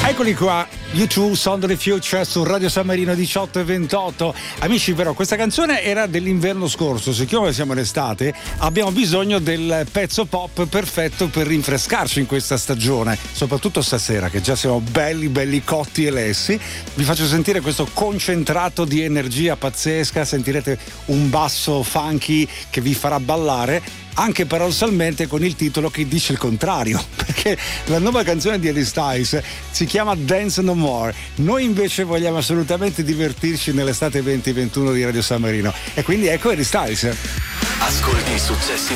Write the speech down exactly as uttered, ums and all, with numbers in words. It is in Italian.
Eccoli qua, U due, Sound of the Future su Radio San Marino diciotto e ventotto. Amici, però questa canzone era dell'inverno scorso, siccome siamo in estate abbiamo bisogno del pezzo pop perfetto per rinfrescarci in questa stagione, soprattutto stasera che già siamo belli belli cotti e lessi. Vi faccio sentire questo concentrato di energia pazzesca, sentirete un basso funky che vi farà ballare, anche paradossalmente con il titolo che dice il contrario, perché la nuova canzone di Harry Styles si chiama Dance No More. Noi invece vogliamo assolutamente divertirci nell'estate venti ventuno di Radio San Marino, e quindi ecco Harry Styles. Ascolti i successi